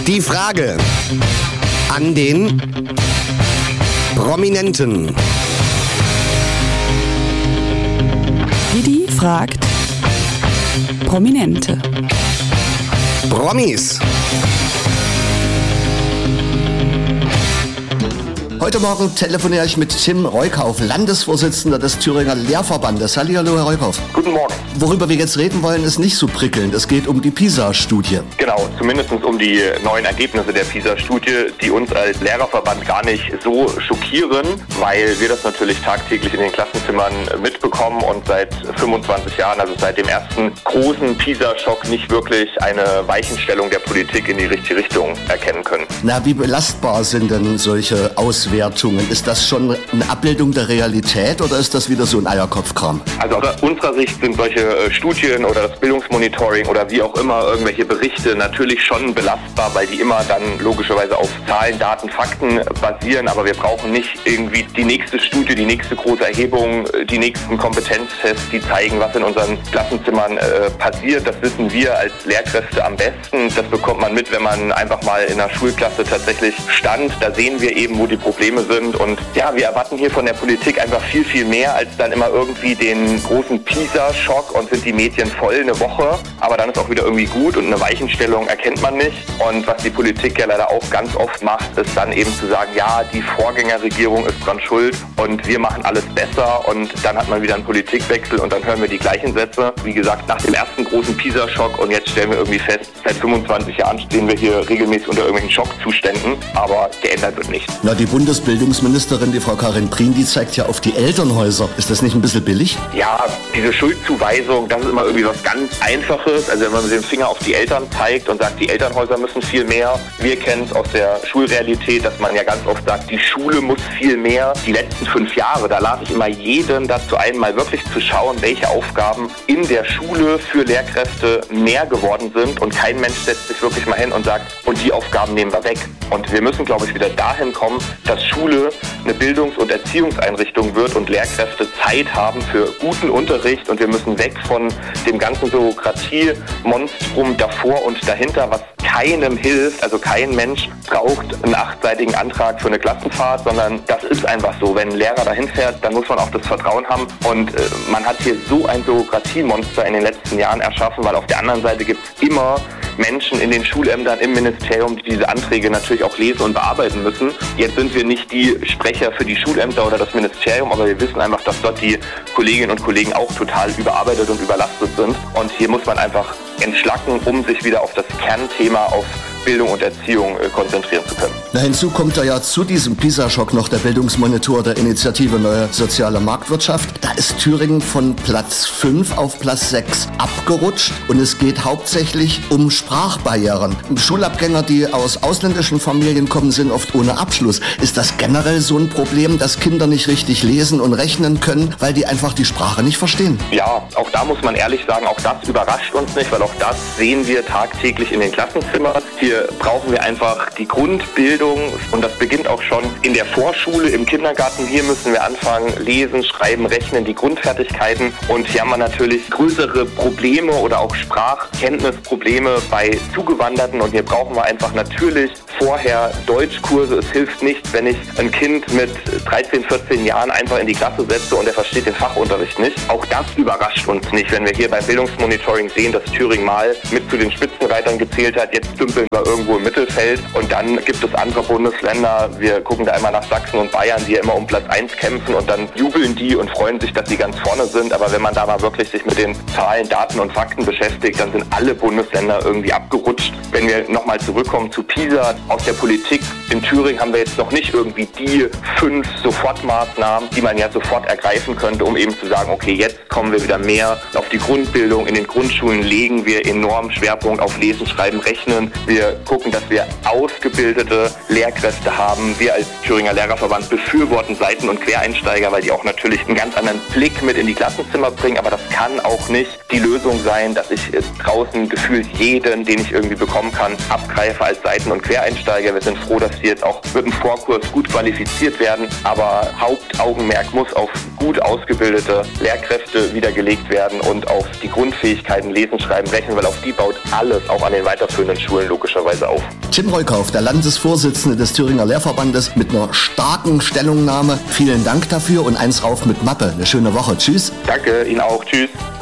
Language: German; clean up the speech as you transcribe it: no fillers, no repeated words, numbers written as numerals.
Die Frage an den Prominenten. Didi fragt Prominente. Promis. Heute Morgen telefoniere ich mit Tim Reukauf, Landesvorsitzender des Thüringer Lehrverbandes. Hallihallo, Herr Reukauf. Guten Morgen. Worüber wir jetzt reden wollen, ist nicht so prickelnd. Es geht um die PISA-Studie. Genau, zumindest um die neuen Ergebnisse der PISA-Studie, die uns als Lehrerverband gar nicht so schockieren, weil wir das natürlich tagtäglich in den Klassenzimmern mitbekommen und seit 25 Jahren, also seit dem ersten großen PISA-Schock, nicht wirklich eine Weichenstellung der Politik in die richtige Richtung erkennen können. Na, wie belastbar sind denn solche Auswertungen? Ist das schon eine Abbildung der Realität oder ist das wieder so ein Eierkopfkram? Also aus unserer Sicht sind solche Studien oder das Bildungsmonitoring oder wie auch immer irgendwelche Berichte natürlich schon belastbar, weil die immer dann logischerweise auf Zahlen, Daten, Fakten basieren. Aber wir brauchen nicht irgendwie die nächste Studie, die nächste große Erhebung, die nächsten Kompetenztests, die zeigen, was in unseren Klassenzimmern passiert. Das wissen wir als Lehrkräfte am besten. Das bekommt man mit, wenn man einfach mal in einer Schulklasse tatsächlich stand. Da sehen wir eben, wo die Probleme sind. Und ja, wir erwarten hier von der Politik einfach viel, viel mehr als dann immer irgendwie den großen PISA-Schock und sind die Medien voll eine Woche. Aber dann ist auch wieder irgendwie gut und eine Weichenstellung erkennt man nicht. Und was die Politik ja leider auch ganz oft macht, ist dann eben zu sagen, ja, die Vorgängerregierung ist dran schuld und wir machen alles besser. Und dann hat man wieder einen Politikwechsel und dann hören wir die gleichen Sätze. Wie gesagt, nach dem ersten großen PISA-Schock und jetzt stellen wir irgendwie fest, seit 25 Jahren stehen wir hier regelmäßig unter irgendwelchen Schockzuständen, aber geändert wird nicht. Na, die Bundesbildungsministerin, die Frau Karin Prien, die zeigt ja auf die Elternhäuser. Ist das nicht ein bisschen billig? Ja, diese Schuldzuweisung, das ist immer irgendwie was ganz Einfaches. Also wenn man mit dem Finger auf die Eltern zeigt und sagt, die Elternhäuser müssen viel mehr. Wir kennen es aus der Schulrealität, dass man ja ganz oft sagt, die Schule muss viel mehr. Die letzten 5 Jahre, da lade ich immer jeden dazu ein, mal wirklich zu schauen, welche Aufgaben in der Schule für Lehrkräfte mehr geworden sind. Und kein Mensch setzt sich wirklich mal hin und sagt, und die Aufgaben nehmen wir weg. Und wir müssen, glaube ich, wieder dahin kommen, dass Schule eine Bildungs- und Erziehungseinrichtung wird und Lehrkräfte Zeit haben für guten Unterricht und wir müssen weg von dem ganzen Bürokratiemonstrum davor und dahinter, was keinem hilft. Also kein Mensch braucht einen 8-seitigen Antrag für eine Klassenfahrt, sondern das ist einfach so. Wenn ein Lehrer dahin fährt, dann muss man auch das Vertrauen haben und man hat hier so ein Bürokratiemonster in den letzten Jahren erschaffen, weil auf der anderen Seite gibt es immer Menschen in den Schulämtern, im Ministerium, die diese Anträge natürlich auch lesen und bearbeiten müssen. Jetzt sind wir nicht die Sprecher für die Schulämter oder das Ministerium, aber wir wissen einfach, dass dort die Kolleginnen und Kollegen auch total überarbeitet und überlastet sind. Und hier muss man einfach entschlacken, um sich wieder auf das Kernthema, auf Bildung und Erziehung konzentrieren zu können. Na, hinzu kommt ja zu diesem PISA-Schock noch der Bildungsmonitor der Initiative Neue Soziale Marktwirtschaft. Da ist Thüringen von Platz 5 auf Platz 6 abgerutscht und es geht hauptsächlich um Sprachbarrieren. Schulabgänger, die aus ausländischen Familien kommen, sind oft ohne Abschluss. Ist das generell so ein Problem, dass Kinder nicht richtig lesen und rechnen können, weil die einfach die Sprache nicht verstehen? Ja, auch da muss man ehrlich sagen, auch das überrascht uns nicht, weil auch das sehen wir tagtäglich in den Klassenzimmern. Hier brauchen wir einfach die Grundbildung und das beginnt auch schon in der Vorschule, im Kindergarten. Hier müssen wir anfangen, lesen, schreiben, rechnen, die Grundfertigkeiten. Und hier haben wir natürlich größere Probleme oder auch Sprachkenntnisprobleme bei Zugewanderten. Und hier brauchen wir einfach natürlich vorher Deutschkurse. Es hilft nicht, wenn ich ein Kind mit 13, 14 Jahren einfach in die Klasse setze und er versteht den Fachunterricht nicht. Auch das überrascht uns nicht, wenn wir hier beim Bildungsmonitoring sehen, dass Thüringen mal mit zu den Spitzenreitern gezählt hat. Jetzt dümpeln wir irgendwo im Mittelfeld und dann gibt es andere Bundesländer. Wir gucken da immer nach Sachsen und Bayern, die ja immer um Platz 1 kämpfen und dann jubeln die und freuen sich, dass sie ganz vorne sind. Aber wenn man da mal wirklich sich mit den Zahlen, Daten und Fakten beschäftigt, dann sind alle Bundesländer irgendwie abgerutscht. Wenn wir nochmal zurückkommen zu PISA, aus der Politik in Thüringen haben wir jetzt noch nicht irgendwie die 5 Sofortmaßnahmen, die man ja sofort ergreifen könnte, um eben zu sagen, okay, jetzt kommen wir wieder mehr auf die Grundbildung. In den Grundschulen legen wir enorm Schwerpunkt auf Lesen, Schreiben, Rechnen. Wir gucken, dass wir ausgebildete Lehrkräfte haben. Wir als Thüringer Lehrerverband befürworten Seiten- und Quereinsteiger, weil die auch natürlich einen ganz anderen Blick mit in die Klassenzimmer bringen. Aber das kann auch nicht die Lösung sein, dass ich draußen gefühlt jeden, den ich irgendwie bekomme, bekommen kann. Abgreifer als Seiten- und Quereinsteiger. Wir sind froh, dass sie jetzt auch mit dem Vorkurs gut qualifiziert werden. Aber Hauptaugenmerk muss auf gut ausgebildete Lehrkräfte wieder gelegt werden und auf die Grundfähigkeiten Lesen, Schreiben, Rechnen, weil auf die baut alles auch an den weiterführenden Schulen logischerweise auf. Tim Reukauf, der Landesvorsitzende des Thüringer Lehrverbandes, mit einer starken Stellungnahme. Vielen Dank dafür und eins rauf mit Mappe. Eine schöne Woche. Tschüss. Danke, Ihnen auch. Tschüss.